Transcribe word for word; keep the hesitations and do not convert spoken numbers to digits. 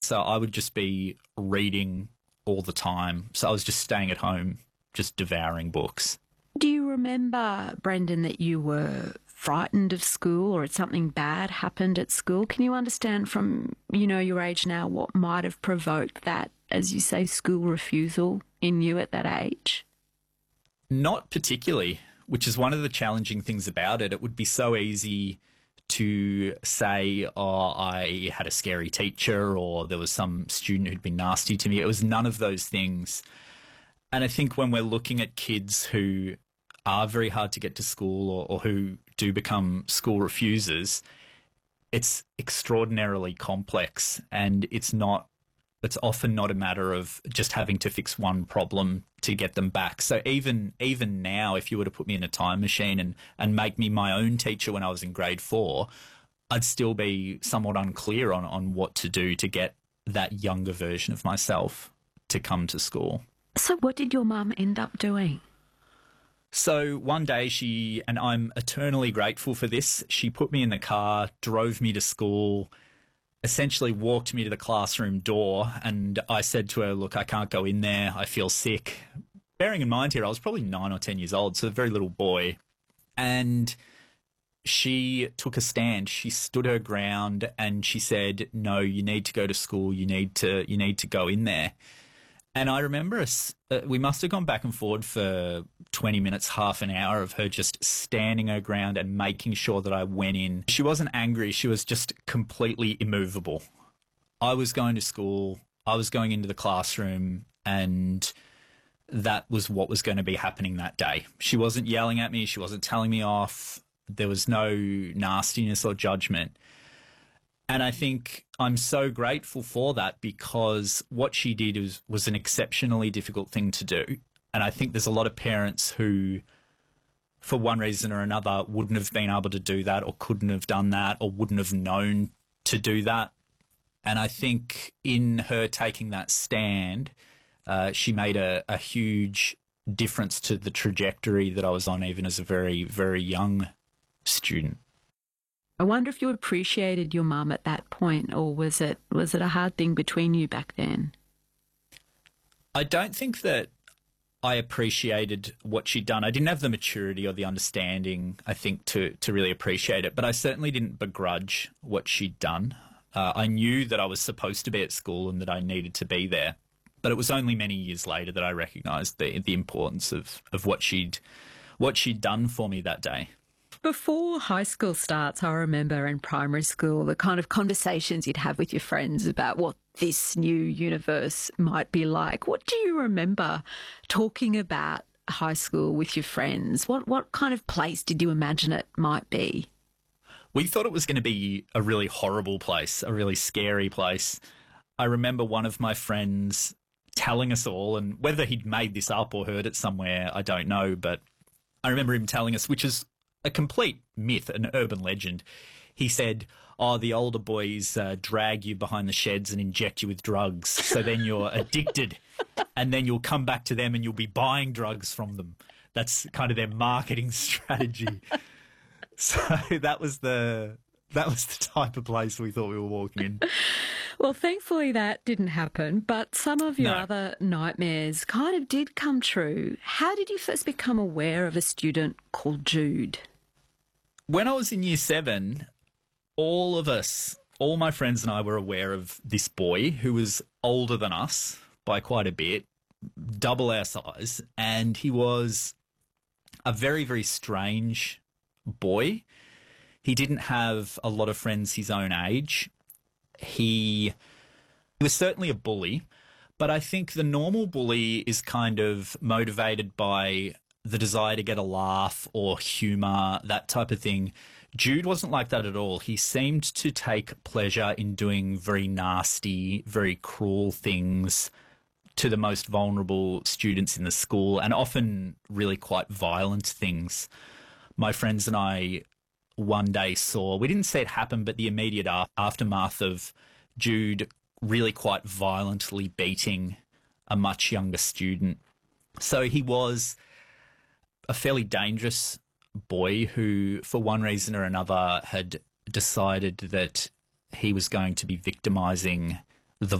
So I would just be reading all the time. So I was just staying at home, just devouring books. Do you remember, Brendan, that you were frightened of school or had something bad happened at school? Can you understand from, you know, your age now what might have provoked that, as you say, school refusal in you at that age? Not particularly, which is one of the challenging things about it. It would be so easy to say, oh, I had a scary teacher or there was some student who'd been nasty to me. It was none of those things. And I think when we're looking at kids who are very hard to get to school or, or who do become school refusers, it's extraordinarily complex, and it's not, it's often not a matter of just having to fix one problem to get them back. So even even now, if you were to put me in a time machine and, and make me my own teacher when I was in grade four, I'd still be somewhat unclear on, on what to do to get that younger version of myself to come to school. So what did your mum end up doing? So one day she, and I'm eternally grateful for this, she put me in the car, drove me to school, essentially walked me to the classroom door, and I said to her, look, I can't go in there, I feel sick. Bearing in mind here, I was probably nine or ten years old, so a very little boy. And she took a stand. She stood her ground and she said, no, you need to go to school, you need to, you need to go in there. And I remember us, uh, we must have gone back and forward for twenty minutes, half an hour of her just standing her ground and making sure that I went in. She wasn't angry. She was just completely immovable. I was going to school. I was going into the classroom, and that was what was going to be happening that day. She wasn't yelling at me. She wasn't telling me off. There was no nastiness or judgment. And I think I'm so grateful for that, because what she did was, was an exceptionally difficult thing to do. And I think there's a lot of parents who, for one reason or another, wouldn't have been able to do that or couldn't have done that or wouldn't have known to do that. And I think in her taking that stand, uh, she made a, a huge difference to the trajectory that I was on even as a very, very young student. I wonder if you appreciated your mum at that point, or was it was it a hard thing between you back then? I don't think that I appreciated what she'd done. I didn't have the maturity or the understanding, I think, to, to really appreciate it, but I certainly didn't begrudge what she'd done. Uh, I knew that I was supposed to be at school and that I needed to be there, but it was only many years later that I recognised the the importance of, of what she'd what she'd done for me that day. Before high school starts, I remember in primary school the kind of conversations you'd have with your friends about what this new universe might be like. What do you remember talking about high school with your friends? What what kind of place did you imagine it might be? We thought it was going to be a really horrible place, a really scary place. I remember one of my friends telling us all, and whether he'd made this up or heard it somewhere, I don't know, but I remember him telling us, which is a complete myth, an urban legend. He said, oh, the older boys uh, drag you behind the sheds and inject you with drugs, so then you're addicted, and then you'll come back to them and you'll be buying drugs from them. That's kind of their marketing strategy. So that was the that was the type of place we thought we were walking in. Well, thankfully that didn't happen, but some of your No. other nightmares kind of did come true. How did you first become aware of a student called Jude? When I was in year seven, all of us, all my friends and I were aware of this boy who was older than us by quite a bit, double our size, and he was a very, very strange boy. He didn't have a lot of friends his own age. He was certainly a bully, but I think the normal bully is kind of motivated by the desire to get a laugh or humour, that type of thing. Jude wasn't like that at all. He seemed to take pleasure in doing very nasty, very cruel things to the most vulnerable students in the school, and often really quite violent things. My friends and I one day saw, we didn't see it happen, but the immediate a- aftermath of Jude really quite violently beating a much younger student. So he was a fairly dangerous boy who, for one reason or another, had decided that he was going to be victimising